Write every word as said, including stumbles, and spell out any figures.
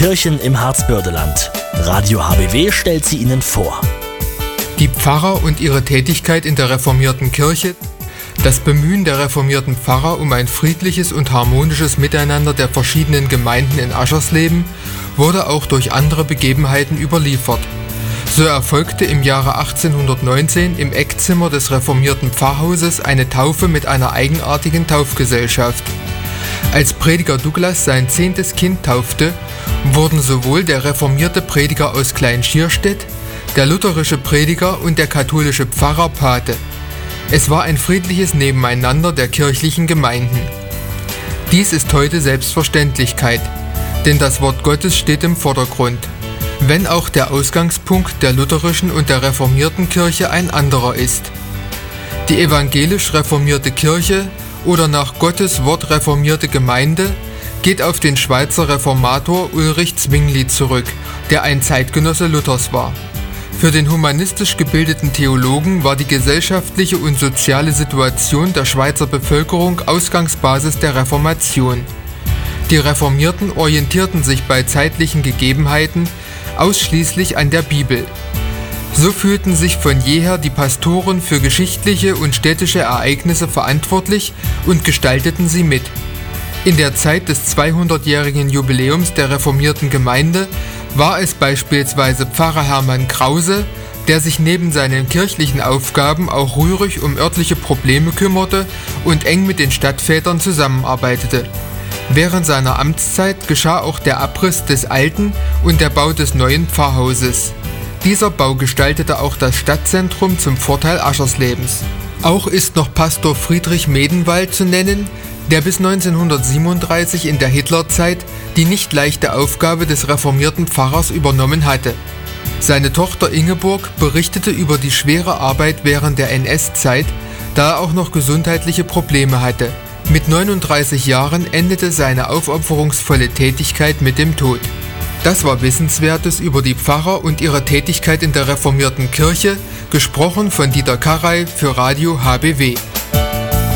Kirchen im Harzbördeland. Radio H B W stellt sie Ihnen vor. Die Pfarrer und ihre Tätigkeit in der reformierten Kirche, das Bemühen der reformierten Pfarrer um ein friedliches und harmonisches Miteinander der verschiedenen Gemeinden in Aschersleben wurde auch durch andere Begebenheiten überliefert. So erfolgte im Jahre achtzehnhundertneunzehn im Eckzimmer des reformierten Pfarrhauses eine Taufe mit einer eigenartigen Taufgesellschaft. Als Prediger Douglas sein zehntes Kind taufte, wurden sowohl der reformierte Prediger aus Klein-Schierstedt, der lutherische Prediger und der katholische Pfarrer Pate. Es war ein friedliches Nebeneinander der kirchlichen Gemeinden. Dies ist heute Selbstverständlichkeit, denn das Wort Gottes steht im Vordergrund, wenn auch der Ausgangspunkt der lutherischen und der reformierten Kirche ein anderer ist. Die evangelisch reformierte Kirche oder nach Gottes Wort reformierte Gemeinde geht auf den Schweizer Reformator Ulrich Zwingli zurück, der ein Zeitgenosse Luthers war. Für den humanistisch gebildeten Theologen war die gesellschaftliche und soziale Situation der Schweizer Bevölkerung Ausgangsbasis der Reformation. Die Reformierten orientierten sich bei zeitlichen Gegebenheiten ausschließlich an der Bibel. So fühlten sich von jeher die Pastoren für geschichtliche und städtische Ereignisse verantwortlich und gestalteten sie mit. In der Zeit des zweihundertjährigen Jubiläums der reformierten Gemeinde war es beispielsweise Pfarrer Hermann Krause, der sich neben seinen kirchlichen Aufgaben auch rührig um örtliche Probleme kümmerte und eng mit den Stadtvätern zusammenarbeitete. Während seiner Amtszeit geschah auch der Abriss des alten und der Bau des neuen Pfarrhauses. Dieser Bau gestaltete auch das Stadtzentrum zum Vorteil Ascherslebens. Auch ist noch Pastor Friedrich Medenwald zu nennen, der bis neunzehnhundertsiebenunddreißig in der Hitlerzeit die nicht leichte Aufgabe des reformierten Pfarrers übernommen hatte. Seine Tochter Ingeborg berichtete über die schwere Arbeit während der N S-Zeit, da er auch noch gesundheitliche Probleme hatte. Mit neununddreißig Jahren endete seine aufopferungsvolle Tätigkeit mit dem Tod. Das war Wissenswertes über die Pfarrer und ihre Tätigkeit in der reformierten Kirche, gesprochen von Dieter Karrey für Radio H B W.